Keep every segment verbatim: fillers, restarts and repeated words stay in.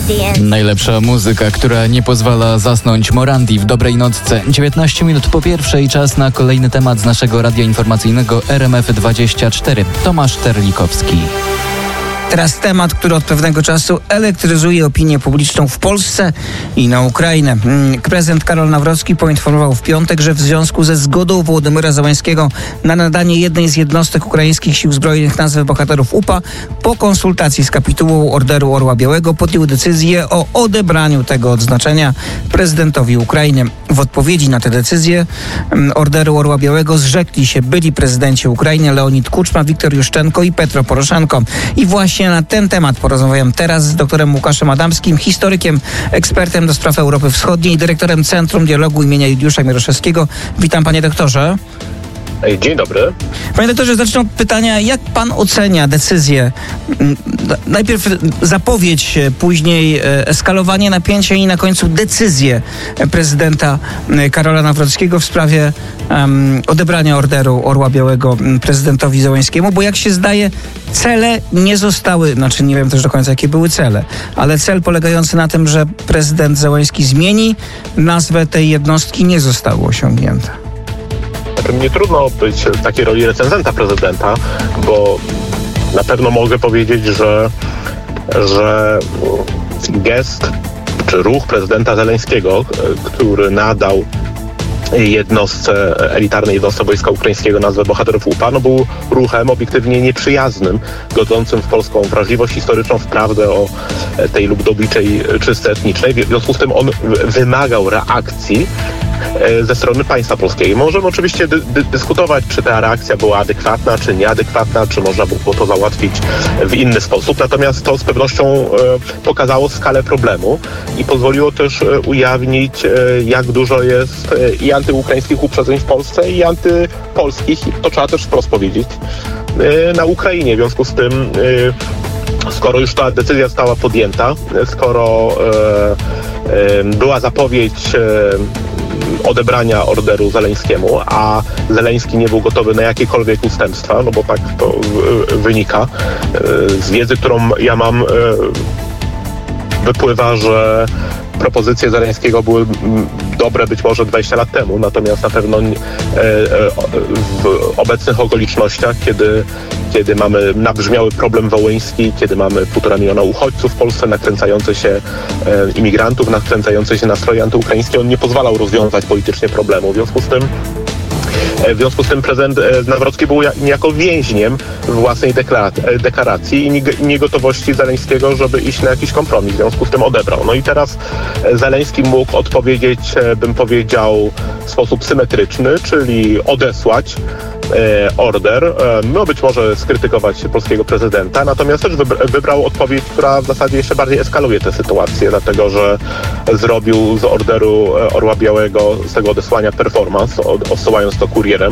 Najlepsza muzyka, która nie pozwala zasnąć. Morandi w dobrej nocce. dziewiętnaście minut po pierwszej, czas na kolejny temat z naszego radia informacyjnego R M F dwadzieścia cztery. Tomasz Terlikowski. Teraz temat, który od pewnego czasu elektryzuje opinię publiczną w Polsce i na Ukrainę. Prezydent Karol Nawrocki poinformował w piątek, że w związku ze zgodą Wołodymyra Zełańskiego na nadanie jednej z jednostek ukraińskich sił zbrojnych nazwy bohaterów U P A, po konsultacji z kapitułą Orderu Orła Białego podjął decyzję o odebraniu tego odznaczenia prezydentowi Ukrainy. W odpowiedzi na tę decyzję Orderu Orła Białego zrzekli się byli prezydenci Ukrainy Leonid Kuczma, Wiktor Juszczenko i Petro Poroszenko. I właśnie na ten temat porozmawiam teraz z doktorem Łukaszem Adamskim, historykiem, ekspertem do spraw Europy Wschodniej, dyrektorem Centrum Dialogu imienia Juliusza Mieroszewskiego. Witam, panie doktorze. Dzień dobry. Panie doktorze, zacznę od pytania, jak pan ocenia decyzję, najpierw zapowiedź, później eskalowanie napięcia i na końcu decyzję prezydenta Karola Nawrockiego w sprawie um, odebrania Orderu Orła Białego prezydentowi Zełańskiemu, bo jak się zdaje, cele nie zostały, znaczy nie wiem też do końca jakie były cele, ale cel polegający na tym, że prezydent Zełański zmieni nazwę tej jednostki, nie został osiągnięty. Nie trudno być w takiej roli recenzenta prezydenta, bo na pewno mogę powiedzieć, że, że gest czy ruch prezydenta Zeleńskiego, który nadał jednostce, elitarnej jednostce Wojska Ukraińskiego nazwę bohaterów U P A, no był ruchem obiektywnie nieprzyjaznym, godzącym w polską wrażliwość historyczną, w prawdę o tej ludobójczej czystce etnicznej. W związku z tym on wymagał reakcji ze strony państwa polskiego. Możemy oczywiście dy- dy- dyskutować, czy ta reakcja była adekwatna, czy nieadekwatna, czy można było to załatwić w inny sposób. Natomiast to z pewnością e, pokazało skalę problemu i pozwoliło też e, ujawnić, e, jak dużo jest e, i antyukraińskich uprzedzeń w Polsce, i antypolskich, i to trzeba też wprost powiedzieć, e, na Ukrainie. W związku z tym e, skoro już ta decyzja została podjęta, skoro e, e, była zapowiedź e, odebrania orderu Zeleńskiemu, a Zeleński nie był gotowy na jakiekolwiek ustępstwa, no bo tak to wynika z wiedzy, którą ja mam, wypływa, że propozycje Zeleńskiego były dobre być może dwadzieścia lat temu, natomiast na pewno w obecnych okolicznościach, kiedy, kiedy mamy nabrzmiały problem wołyński, kiedy mamy półtora miliona uchodźców w Polsce, nakręcające się imigrantów, nakręcające się nastroje antyukraińskie, on nie pozwalał rozwiązać politycznie problemu. W związku z tym W związku z tym prezydent Nawrocki był niejako więźniem własnej deklaracji i niegotowości Zeleńskiego, żeby iść na jakiś kompromis. W związku z tym odebrał. No i teraz Zeleński mógł odpowiedzieć, bym powiedział, w sposób symetryczny, czyli odesłać order, no być może skrytykować polskiego prezydenta, natomiast też wybrał odpowiedź, która w zasadzie jeszcze bardziej eskaluje tę sytuację, dlatego że zrobił z orderu Orła Białego, z tego odesłania performance, odsyłając to kurierem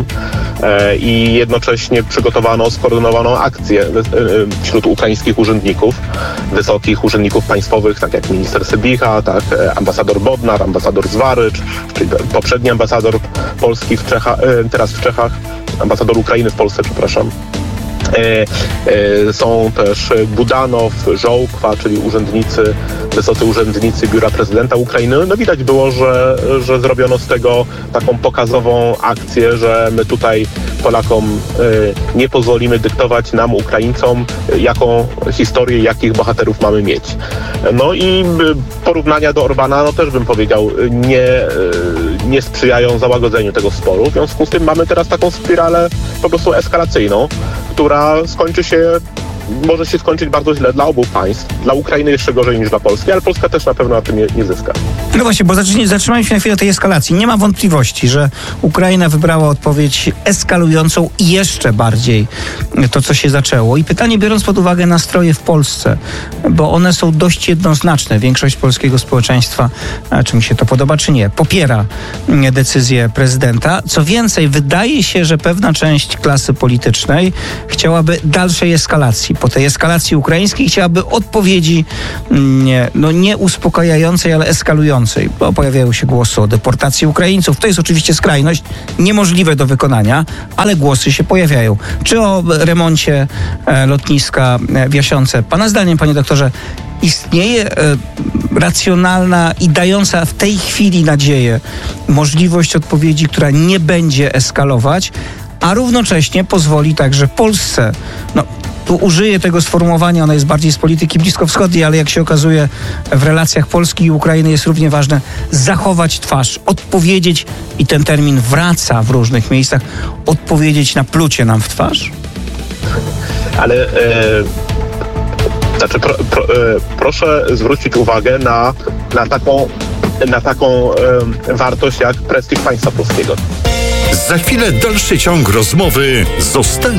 i jednocześnie przygotowano skoordynowaną akcję wśród ukraińskich urzędników, wysokich urzędników państwowych, tak jak minister Sybicha, tak ambasador Bodnar, ambasador Zwarycz, czyli poprzedni ambasador Polski w Czechach, teraz w Czechach, ambasador Ukrainy w Polsce, przepraszam. E, e, są też Budanow, Żołkwa, czyli urzędnicy, wysocy urzędnicy Biura Prezydenta Ukrainy. No widać było, że, że zrobiono z tego taką pokazową akcję, że my tutaj Polakom e, nie pozwolimy dyktować nam, Ukraińcom, jaką historię, jakich bohaterów mamy mieć. No i porównania do Orbana, no też bym powiedział, nie, nie sprzyjają załagodzeniu tego sporu. W związku z tym mamy teraz taką spiralę po prostu eskalacyjną, która skończy się, może się skończyć bardzo źle dla obu państw. Dla Ukrainy jeszcze gorzej niż dla Polski, ale Polska też na pewno na tym nie, nie zyska. No właśnie, bo zatrzymajmy się na chwilę tej eskalacji. Nie ma wątpliwości, że Ukraina wybrała odpowiedź eskalującą jeszcze bardziej to, co się zaczęło. I pytanie, biorąc pod uwagę nastroje w Polsce, bo one są dość jednoznaczne. Większość polskiego społeczeństwa, czy mi się to podoba, czy nie, popiera decyzję prezydenta. Co więcej, wydaje się, że pewna część klasy politycznej chciałaby dalszej eskalacji. po tej eskalacji ukraińskiej chciałaby odpowiedzi nie, no nie uspokajającej, ale eskalującej, bo pojawiają się głosy o deportacji Ukraińców. To jest oczywiście skrajność, niemożliwe do wykonania, ale głosy się pojawiają. Czy o remoncie e, lotniska w Jasionce. Pana zdaniem, panie doktorze, istnieje e, racjonalna i dająca w tej chwili nadzieję możliwość odpowiedzi, która nie będzie eskalować, a równocześnie pozwoli także Polsce, no tu użyję tego sformułowania, ono jest bardziej z polityki bliskowschodniej, ale jak się okazuje w relacjach Polski i Ukrainy jest równie ważne zachować twarz, odpowiedzieć, i ten termin wraca w różnych miejscach, odpowiedzieć na plucie nam w twarz? Ale e, znaczy pro, pro, e, proszę zwrócić uwagę na, na taką, na taką e, wartość jak prestiż państwa polskiego. Za chwilę dalszy ciąg rozmowy. Zostań